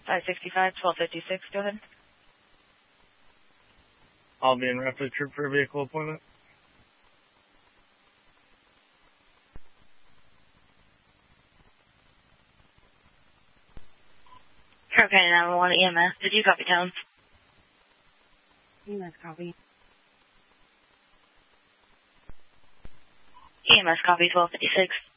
565, 1256, go ahead. I'll be in Rapid Troop for a vehicle appointment. Okay, 911 EMS. Did you copy Tone? EMS copy. EMS copy 1256.